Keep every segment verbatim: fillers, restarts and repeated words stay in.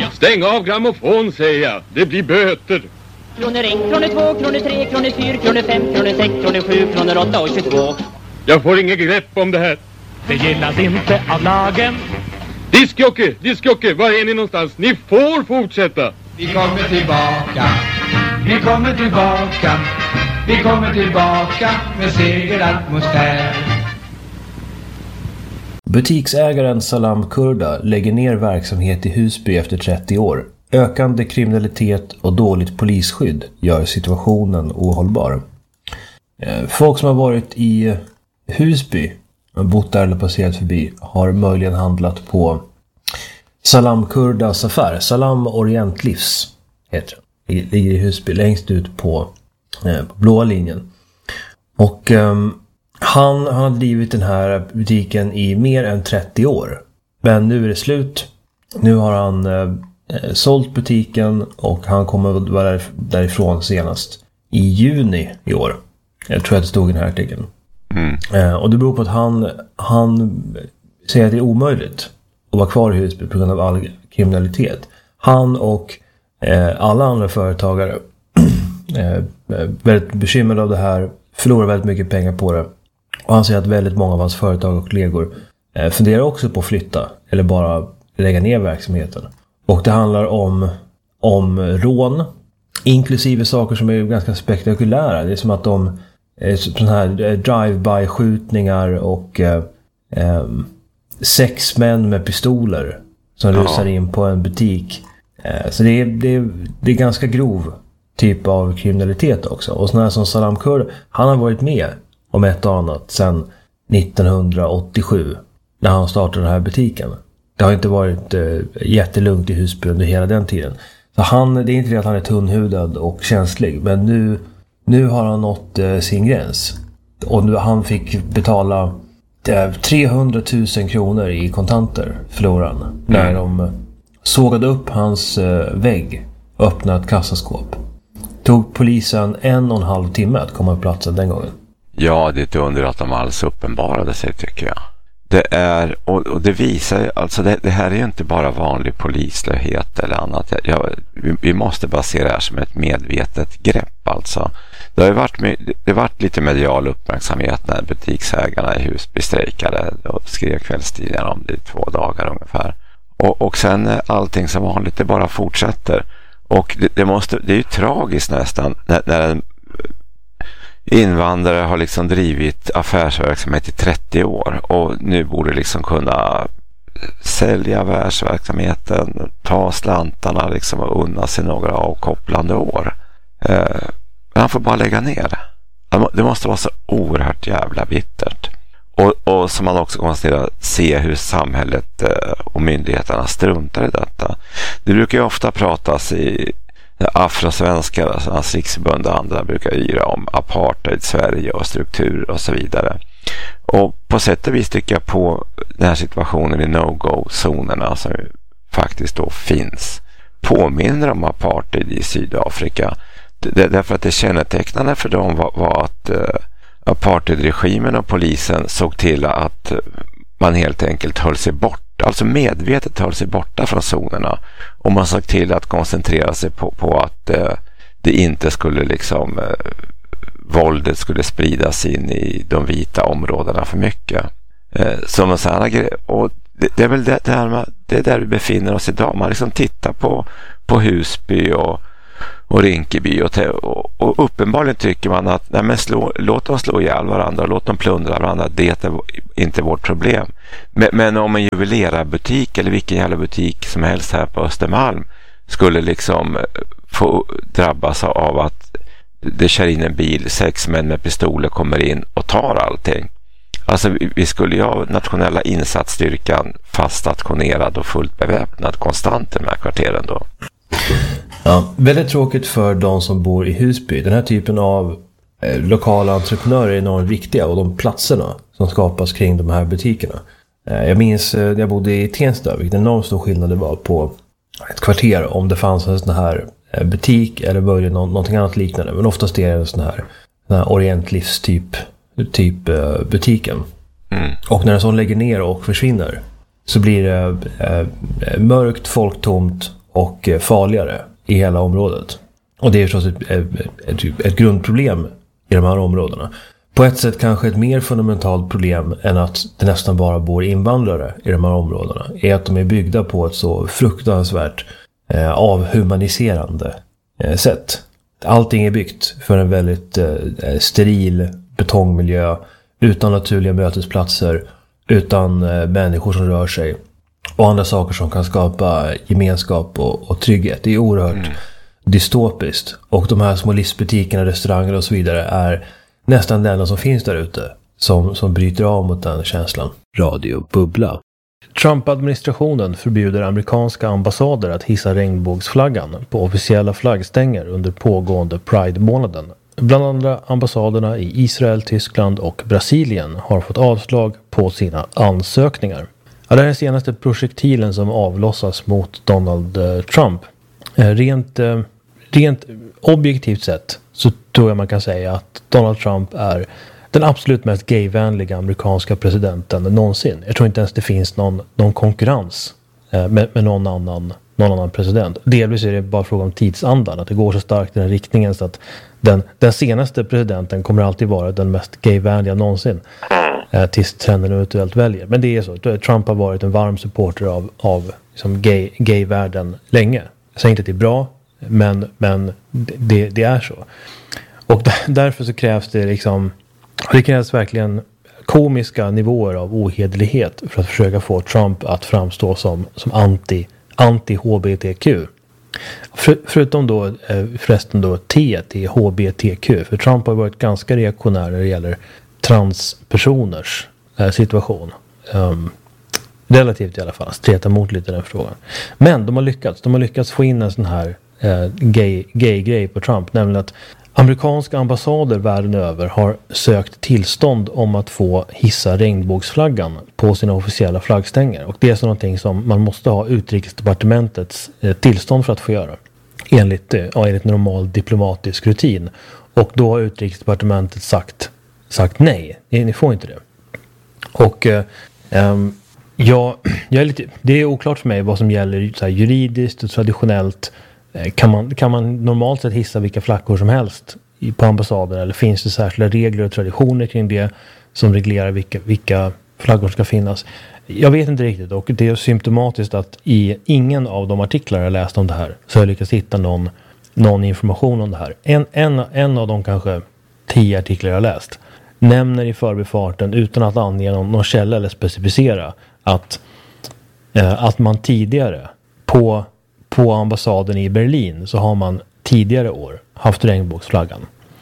Stäng av grammofon, säger jag. Det blir böter. Kronor en, kronor två, kronor tre, kronor fyra, kronor fem, kronor sex, kronor sju, kronor åtta och tjugotvå. Jag får inget grepp om det här. Det gillas inte av lagen. Diskjocke, diskjocke, var är ni någonstans? Ni får fortsätta. Vi kommer tillbaka, vi kommer tillbaka, vi kommer tillbaka med segeratmosfär. Butiksägaren Salam Kurda lägger ner verksamhet i Husby efter trettio år. Ökande kriminalitet och dåligt polisskydd gör situationen ohållbar. Folk som har varit i Husby och bott där eller passerat förbi har möjligen handlat på Salam Kurdas affär. Salam Orientlivs heter det. Ligger i Husby längst ut på, eh, på blåa linjen. Och um, han, han har drivit den här butiken i mer än trettio år. Men nu är det slut. Nu har han eh, sålt butiken och han kommer vara därifrån senast i juni i år. Jag tror att det stod i den här artikeln. Mm. Eh, och det beror på att han, han säger att det är omöjligt att vara kvar i Husby på grund av all kriminalitet. Han och eh, alla andra företagare är eh, väldigt bekymrade av det här, förlorar väldigt mycket pengar på det. Och han säger att väldigt många av hans företag och kollegor eh, funderar också på att flytta eller bara lägga ner verksamheten. Och det handlar om, om rån, inklusive saker som är ganska spektakulära. Det är som att de sådana här drive-by-skjutningar och eh, eh, sex män med pistoler som ja. rusar in på en butik. Eh, så det är, det, är, det är ganska grov typ av kriminalitet också. Och sådana här som Salam Kurda, han har varit med om ett och annat sedan nittonhundraåttiosju när han startade den här butiken. Det har inte varit eh, jättelugnt i Husby under hela den tiden. Så han, det är inte det att han är tunnhudad och känslig, men nu Nu har han nått eh, sin gräns. Och nu han fick betala eh, trehundratusen kronor i kontanter förlorade han. Mm. När de sågade upp hans eh, vägg och öppnade ett kassaskåp. Tog polisen en och en halv timme att komma på platsen den gången. Ja, det är ett under att de alls uppenbarade sig, tycker jag. Det är, och, och det visar ju, alltså det, det här är ju inte bara vanlig polislöshet eller annat. Jag, jag, vi, vi måste bara se det här som ett medvetet grepp, alltså. Det har ju varit, det har varit lite medial uppmärksamhet när butiksägarna i Husby strejkade och skrev kvällstidningar om det i två dagar ungefär. Och, och sen allting som vanligt, det bara fortsätter. Och det, det, måste, det är ju tragiskt nästan när, när en invandrare har liksom drivit affärsverksamhet i trettio år och nu borde liksom kunna sälja affärsverksamheten, ta slantarna liksom och unna sig några avkopplande år. Eh, men han får bara lägga ner det. Det måste vara så oerhört jävla bittert. Och, och som man också konstaterar, se hur samhället eh, och myndigheterna struntar i detta. Det brukar ju ofta pratas i afrosvenskar, alltså hans riksförbund och andra brukar yra om apartheid, Sverige och struktur och så vidare. Och på sätt och vis tycker jag på den här situationen i no-go-zonerna som faktiskt då finns påminner om apartheid i Sydafrika. Det, därför att det kännetecknande för dem var, var att uh, apartheidregimen och polisen såg till att uh, man helt enkelt höll sig bort, alltså medvetet höll sig borta från zonerna, och man såg till att koncentrera sig på, på att uh, det inte skulle liksom uh, våldet skulle spridas in i de vita områdena för mycket. Uh, som en sån här grej, och det, det är väl det, det, här, det är där vi befinner oss idag. Man liksom tittar på, på Husby och och Rinkeby och, och, och uppenbarligen tycker man att nej men slå, låt dem slå ihjäl varandra och låt dem plundra varandra, det är inte vårt problem. Men, men om en juvelerarbutik eller vilken jävla butik som helst här på Östermalm skulle liksom få drabbas av att det kör in en bil, sex män med pistoler kommer in och tar allting. Alltså vi, vi skulle ju ha nationella insatsstyrkan fast stationerad och fullt beväpnad konstant i de här kvarteren då. Ja, väldigt tråkigt för de som bor i Husby. Den här typen av eh, lokala entreprenörer är enormt viktiga, och de platserna som skapas kring de här butikerna. Eh, jag minns eh, när jag bodde i Tensta, vilken enormt stor skillnad det var på ett kvarter om det fanns en sån här eh, butik eller började nå- någonting annat liknande. Men oftast är det en sån här, sån här Orientlivs typ, typ eh, butiken. Mm. Och när en sån lägger ner och försvinner så blir det eh, mörkt, folktomt och farligare i hela området. Och det är förstås ett, ett, ett, ett grundproblem i de här områdena. På ett sätt kanske ett mer fundamentalt problem än att det nästan bara bor invandrare i de här områdena är att de är byggda på ett så fruktansvärt eh, avhumaniserande eh, sätt. Allting är byggt för en väldigt eh, steril betongmiljö utan naturliga mötesplatser, utan eh, människor som rör sig och andra saker som kan skapa gemenskap och, och trygghet. Det är oerhört mm. dystopiskt. Och de här små livsbutikerna, restauranger och så vidare är nästan det enda som finns där ute som, som bryter av mot den känslan. Radio Bubbla. Trump-administrationen förbjuder amerikanska ambassader att hissa regnbågsflaggan på officiella flaggstänger under pågående Pride-månaden. Bland andra ambassaderna i Israel, Tyskland och Brasilien har fått avslag på sina ansökningar. Ja, det här är den senaste projektilen som avlossas mot Donald eh, Trump. Eh, rent, eh, rent objektivt sett så tror jag man kan säga att Donald Trump är den absolut mest gayvänliga amerikanska presidenten någonsin. Jag tror inte ens det finns någon, någon konkurrens eh, med, med någon annan, någon annan president. Delvis är det bara fråga om tidsandan, att det går så starkt i den riktningen så att den, den senaste presidenten kommer alltid vara den mest gayvänliga någonsin. Eh, tills trenden eventuellt väljer. Men det är så. Trump har varit en varm supporter av, av liksom gay, gayvärlden länge. Jag säger inte att det är bra, men, men det, det är så. Och där, därför så krävs det liksom, det krävs verkligen komiska nivåer av ohederlighet för att försöka få Trump att framstå som, som anti, anti-H B T Q. För, förutom då eh, förresten då T till H B T Q. För Trump har varit ganska reaktionär när det gäller transpersoners eh, situation. Um, relativt i alla fall. Streta emot lite den frågan. Men de har lyckats. De har lyckats få in en sån här eh, gay, gay-grej på Trump. Nämligen att amerikanska ambassader världen över har sökt tillstånd om att få hissa regnbågsflaggan på sina officiella flaggstänger. Och det är så någonting som man måste ha utrikesdepartementets eh, tillstånd för att få göra. Enligt, eh, ja, enligt normal diplomatisk rutin. Och då har utrikesdepartementet sagt sagt nej, ni får inte det. Och eh, jag, jag är lite, det är oklart för mig vad som gäller så här, juridiskt och traditionellt. Eh, kan, man, kan man normalt sett hissa vilka flaggor som helst i, på ambassaden, eller finns det särskilda regler och traditioner kring det som reglerar vilka, vilka flaggor ska finnas? Jag vet inte riktigt, och det är symptomatiskt att i ingen av de artiklar jag läst om det här så har jag lyckats hitta någon, någon information om det här. En, en, en av de kanske tio artiklar jag läst nämner i förbifarten utan att ange någon, någon källa eller specificera att, eh, att man tidigare på, på ambassaden i Berlin så har man tidigare år haft regnbågsflaggan.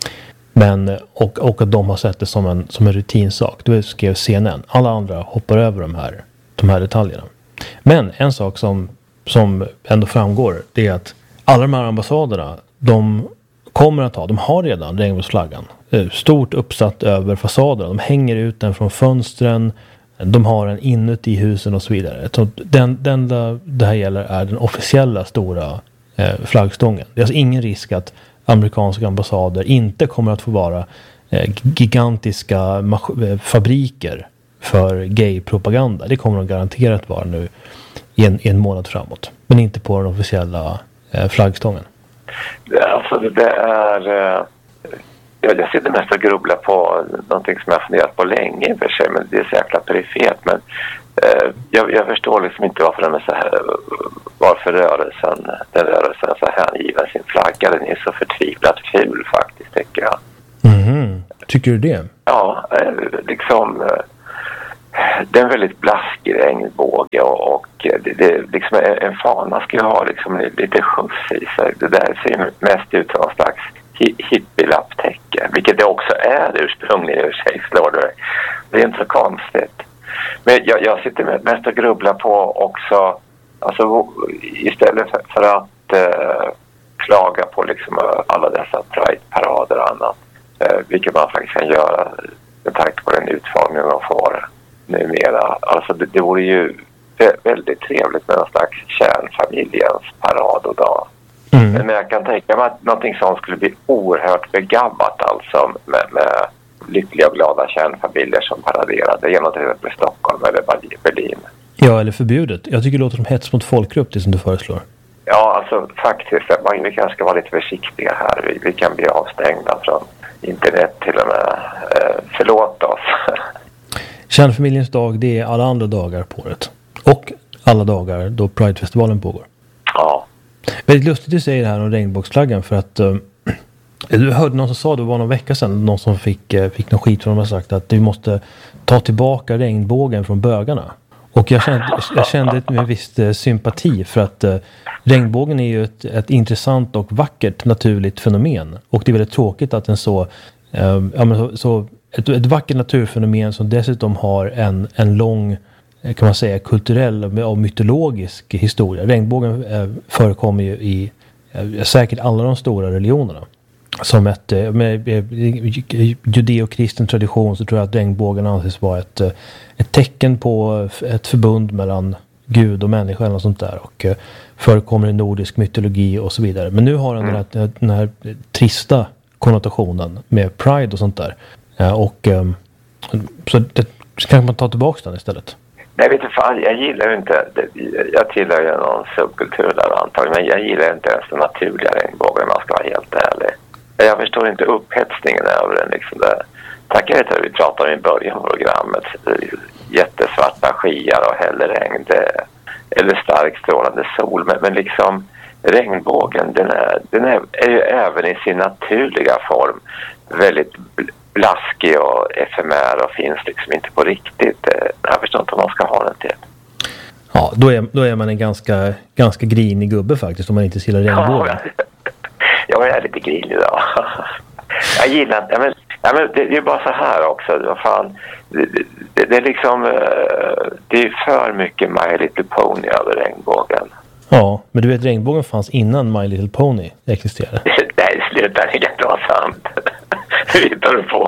Men, och, och att de har sett det som en, som en rutinsak. Det skrev C N N. Alla andra hoppar över de här, de här detaljerna. Men en sak som, som ändå framgår, det är att alla de här ambassaderna, de kommer att ha, de har redan regnbågsflaggan stort uppsatt över fasaden. De hänger ut den från fönstren. De har den inuti husen och så vidare. Så den, den där det här gäller är den officiella stora eh, flaggstången. Det är alltså ingen risk att amerikanska ambassader inte kommer att få vara eh, gigantiska mas- fabriker för gay-propaganda. Det kommer de garanterat vara nu i en, i en månad framåt. Men inte på den officiella eh, flaggstången. Alltså det är... Eh... Jag sitter mest och grubblar på någonting som jag har funderat på länge i och för sig, men det är så jäkla perifert. Men eh, jag, jag förstår liksom inte varför de är så här, varför rörelsen, den rörelsen är så här hängiven sin flagga. Den är så förtvivlat ful faktiskt, tycker jag. Mm-hmm. Tycker du det? Ja, eh, liksom eh, det är en väldigt blaskig regnbåge och, och det, det liksom en, en fana ska ju ha liksom lite skjuts i sig. Det där ser mest ut som någon slags hippie-lapptäcke, vilket det också är ursprungligen i sig, slår det. Det är inte så konstigt. Men jag, jag sitter mest och grubblar på också, alltså istället för, för att eh, klaga på liksom alla dessa Pride-parader och annat, eh, vilket man faktiskt kan göra med tanke på den utformningen man får numera. Alltså det, det vore ju väldigt trevligt med någon slags kärnfamiljens parad och dag. Mm. Men jag kan tänka mig att någonting sånt skulle bli oerhört begabbat alltså med, med lyckliga och glada kärnfamiljer som paraderade genom till exempel Stockholm eller Berlin. Ja, eller förbjudet. Jag tycker det låter som hets mot folkgrupp, det som du föreslår. Ja, alltså faktiskt. Man, vi kanske ska vara lite försiktiga här. Vi, vi kan bli avstängda från internet till och med. Eh, förlåt oss. Kärnfamiljens dag, det är alla andra dagar på året. Och alla dagar då Pride-festivalen pågår. Ja. Väldigt lustigt du säger det här om regnbågsflaggan för att uh, du hörde någon som sa, det var någon vecka sedan, någon som fick, uh, fick någon skit från dem och sagt att vi måste ta tillbaka regnbågen från bögarna. Och jag kände, jag kände med viss uh, sympati för att uh, regnbågen är ju ett, ett intressant och vackert naturligt fenomen. Och det är väldigt tråkigt att en så, uh, ja, men så, så ett, ett vackert naturfenomen som dessutom har en, en lång, kan man säga, kulturell och mytologisk historia. Regnbågen eh, förekommer ju i eh, säkert alla de stora religionerna. Som ett, eh, med eh, judeo-kristen tradition så tror jag att regnbågen anses vara ett, eh, ett tecken på ett förbund mellan Gud och människa eller något sånt där. Och eh, förekommer i nordisk mytologi och så vidare. Men nu har den, mm. den, här, den här trista konnotationen med Pride och sånt där. Eh, och eh, så det, kan man ta tillbaka den istället. Nej, vet du fan, jag gillar ju inte, jag tillhör ju någon subkultur där antagligen, men jag gillar inte ens den naturliga regnbågen om man ska vara helt ärlig. Jag förstår inte upphetsningen över den liksom. Det, tackar inte att vi pratade om i början av programmet, jättesvarta skyar och hällregn, eller starkt strålande sol, men, men liksom regnbågen, den är, den är, är ju även i sin naturliga form väldigt blaskig och efemär och finns liksom inte på riktigt. Jag förstår inte om man ska ha den till. Ja, då är, då är man en ganska, ganska grinig gubbe faktiskt om man inte gillar regnbågen. Ja, jag är lite grinig då. Jag gillar inte, men, ja, men det, det är bara så här också. Vad fan, det, det, det är liksom, det är för mycket My Little Pony över regnbågen. Ja, men du vet, regnbågen fanns innan My Little Pony existerade. Nej, sluta, det är inte sant. Hur hittar du på?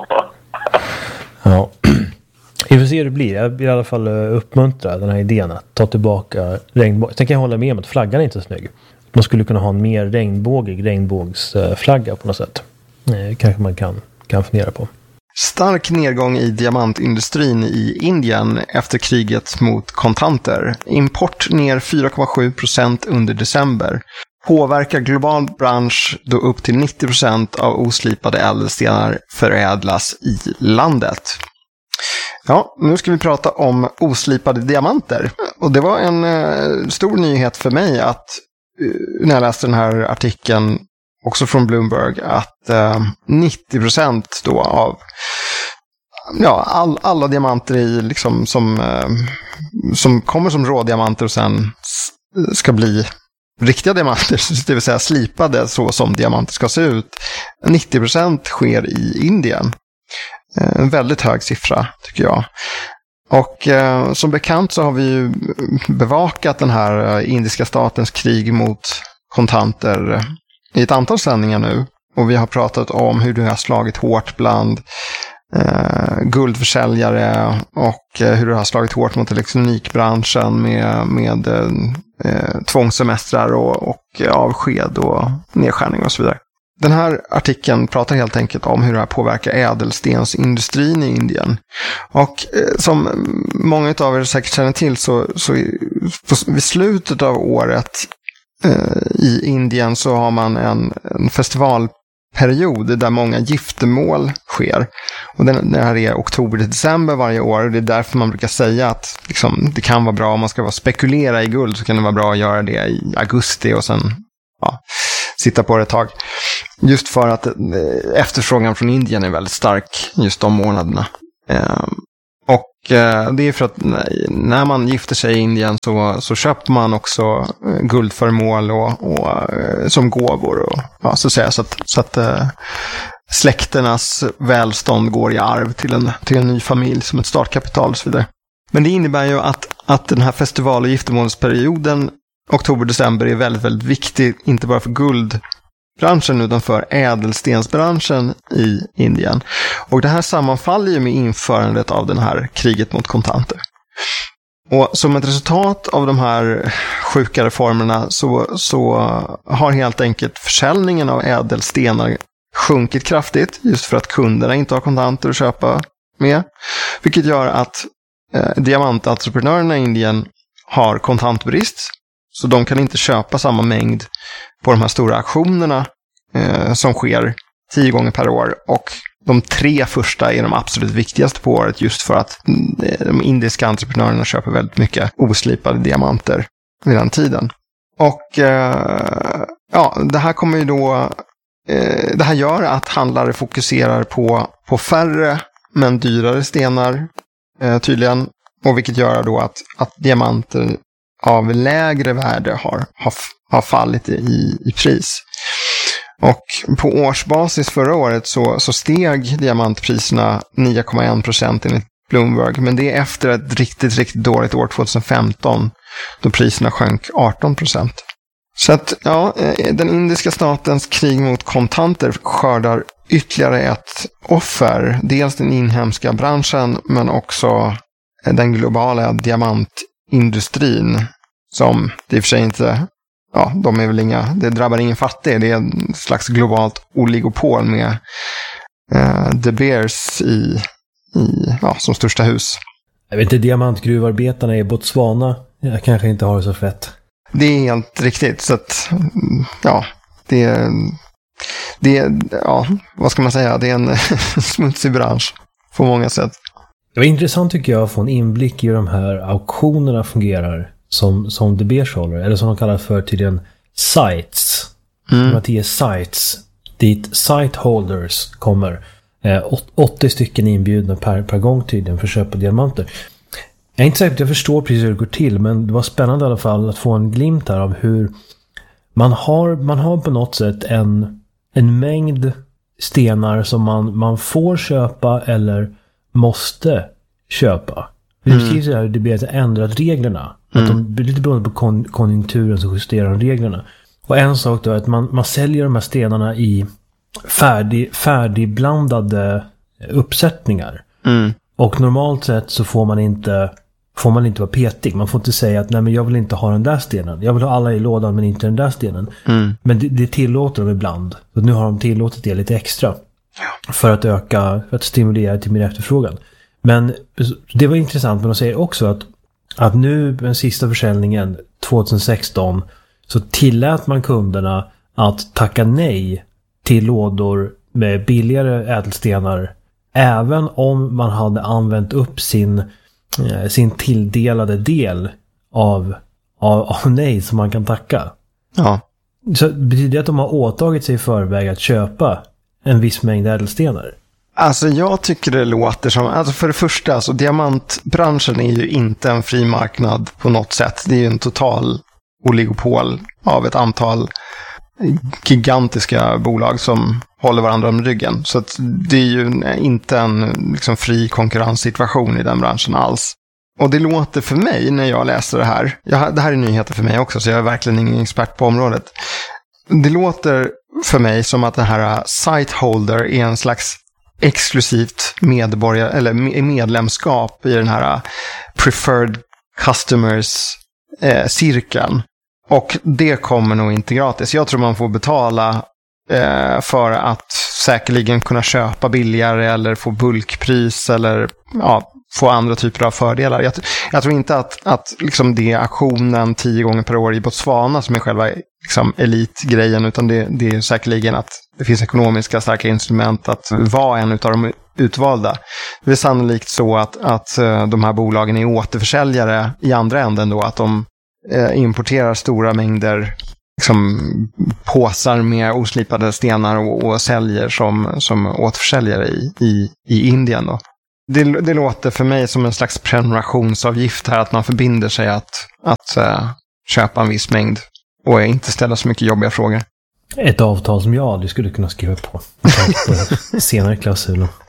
Ja. Vi får se hur det blir. Jag vill i alla fall uppmuntra den här idén att ta tillbaka regnbågen. Sen kan jag hålla med om att flaggan är inte så snygg. Man skulle kunna ha en mer regnbågig regnbågsflagga på något sätt. Eh, kanske man kan, kan fundera på. Stark nedgång i diamantindustrin i Indien efter kriget mot kontanter. Import ner fyra komma sju procent under december. Påverkar global bransch då upp till nittio procent av oslipade ädelstenar förädlas i landet. Ja, nu ska vi prata om oslipade diamanter. Och det var en eh, stor nyhet för mig att eh, när jag läste den här artikeln också från Bloomberg att eh, nittio procent då av ja, all, alla diamanter i liksom som, eh, som kommer som rådiamanter och sen ska bli riktiga diamanter, det vill säga slipade så som diamanter ska se ut. nittio procent sker i Indien. En väldigt hög siffra tycker jag. Och eh, som bekant så har vi ju bevakat den här indiska statens krig mot kontanter i ett antal sändningar nu. Och vi har pratat om hur det har slagit hårt bland eh, guldförsäljare och eh, hur det har slagit hårt mot elektronikbranschen med, med eh, tvångssemestrar och, och avsked och nedskärning och så vidare. Den här artikeln pratar helt enkelt om hur det här påverkar ädelstensindustrin i Indien. Och eh, som många av er säkert känner till så, så vid slutet av året eh, i Indien så har man en, en festivalperiod där många giftermål sker. Och den, den här är oktober till december varje år. Och det är därför man brukar säga att liksom, det kan vara bra om man ska vara spekulera i guld så kan det vara bra att göra det i augusti och sen ja, sitta på det ett tag. Just för att efterfrågan från Indien är väldigt stark just de månaderna. Och det är för att när man gifter sig i Indien så, så köper man också guldföremål och, och, som gåvor. Och, ja, så, att säga, så att, så att släkternas välstånd går i arv till en, till en ny familj som ett startkapital och så vidare. Men det innebär ju att, att den här festival- och giftermålsperioden oktober-december är väldigt, väldigt viktig, inte bara för guldbranschen utan för ädelstensbranschen i Indien. Och det här sammanfaller ju med införandet av den här kriget mot kontanter. Och som ett resultat av de här sjuka reformerna så, så har helt enkelt försäljningen av ädelstenar sjunkit kraftigt just för att kunderna inte har kontanter att köpa med. Vilket gör att eh, diamantentreprenörerna i Indien har kontantbrist. Så de kan inte köpa samma mängd på de här stora auktionerna eh, som sker tio gånger per år. Och de tre första är de absolut viktigaste på året just för att de indiska entreprenörerna köper väldigt mycket oslipade diamanter vid den tiden. Och eh, ja, det här kommer ju då eh, det här gör att handlare fokuserar på, på färre men dyrare stenar eh, tydligen. Och vilket gör då att, att diamanter av lägre värde har, har, har fallit i, i pris. Och på årsbasis förra året så, så steg diamantpriserna nio komma en procent enligt Bloomberg. Men det är efter ett riktigt, riktigt dåligt år tjugohundrafemton då priserna sjönk arton procent. Så att ja, den indiska statens krig mot kontanter skördar ytterligare ett offer. Dels den inhemska branschen men också den globala diamantindustrin som det i och för sig inte, ja, de är väl inga, det drabbar ingen fattig. Det är en slags globalt oligopol med eh, De Beers i, i, ja, som största hus. Jag vet inte, diamantgruvarbetarna i Botswana, jag kanske inte har det så fett. Det är helt riktigt, så att, ja, det är, det är, ja, vad ska man säga, det är en smutsig bransch på många sätt. Det var intressant tycker jag att få en inblick i hur de här auktionerna fungerar som, som De Beers håller, eller som de kallar för tydligen sites. Mm. De har tio sites dit site holders kommer. Eh, åttio stycken inbjudna per, per gång tydligen för att köpa diamanter. Jag är inte säker att jag förstår precis hur det går till, men det var spännande i alla fall att få en glimt här av hur man har, man har på något sätt en, en mängd stenar som man, man får köpa eller måste köpa. Det skrivs så här, det blir ändrat reglerna. Mm. Att de blir lite beroende på kon- konjunkturen så justerar de reglerna. Och en sak då är att man, man säljer de här stenarna i färdig, färdigblandade uppsättningar. Mm. Och normalt sett så får man inte får man inte vara petig. Man får inte säga att nej, men jag vill inte ha den där stenen. Jag vill ha alla i lådan men inte den där stenen. Mm. Men det, det tillåter de ibland. Så nu har de tillåtit det lite extra. Ja. För att öka, för att stimulera till min efterfrågan. Men det var intressant, men de säger också att, att nu den sista försäljningen tjugohundrasexton så tillät man kunderna att tacka nej till lådor med billigare ädelstenar även om man hade använt upp sin, eh, sin tilldelade del av, av, av nej som man kan tacka. Ja. Så betyder det att de har åtagit sig i förväg att köpa en viss mängd ädelstenar? Alltså jag tycker det låter som, alltså för det första, alltså diamantbranschen är ju inte en fri marknad på något sätt. Det är ju en total oligopol av ett antal gigantiska bolag som håller varandra om ryggen. Så att det är ju inte en liksom fri konkurrenssituation i den branschen alls. Och det låter för mig när jag läser det här, jag, det här är nyheter för mig också så jag är verkligen ingen expert på området. Det låter för mig som att den här siteholder är en slags exklusivt medborgare eller medlemskap i den här preferred customers eh, cirkeln. Och det kommer nog inte gratis. Jag tror man får betala eh, för att säkerligen kunna köpa billigare eller få bulkpris eller ja, få andra typer av fördelar. Jag, jag tror inte att, att liksom det är aktionen tio gånger per år i Botswana som är själva liksom, elitgrejen, utan det, det är säkerligen att det finns ekonomiska starka instrument att vara en av de utvalda. Det är sannolikt så att, att de här bolagen är återförsäljare i andra änden då, att de eh, importerar stora mängder liksom, påsar med oslipade stenar och, och säljer som, som återförsäljare i, i, i Indien då. Det, det låter för mig som en slags prenumerationsavgift här, att man förbinder sig att, att uh, köpa en viss mängd och inte ställa så mycket jobbiga frågor. Ett avtal som jag aldrig skulle kunna skriva på. på senare klausuler. uh,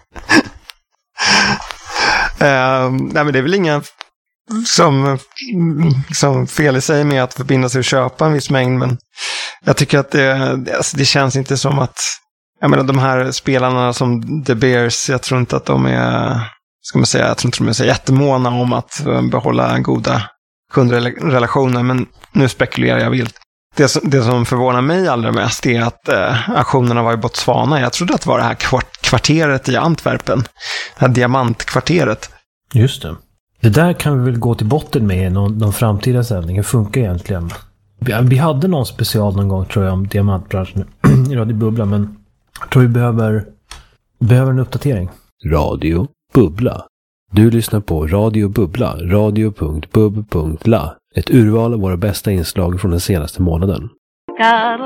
nej men det är väl inga som, som fel i sig med att förbinda sig och köpa en viss mängd, men jag tycker att det, alltså det känns inte som att jag menar de här spelarna som De Beers, jag tror inte att de är, ska man säga, jag tror inte de är så jättemåna om att behålla goda kundrelationer, men nu spekulerar jag vilt. Det som, det som förvånar mig allra mest är att eh, aktionerna var i Botswana. Jag trodde att det var det här kvart, kvarteret i Antwerpen, det här diamantkvarteret. Just det. Det där kan vi väl gå till botten med i någon, någon framtida sändning. Hur funkar egentligen Vi hade någon special någon gång tror jag om diamantbranschen i Radio Bubbla, men jag tror vi behöver, behöver en uppdatering. Radio Bubbla. Du lyssnar på Radio Bubbla, radio punkt bub punkt la. Ett urval av våra bästa inslag från den senaste månaden. Caro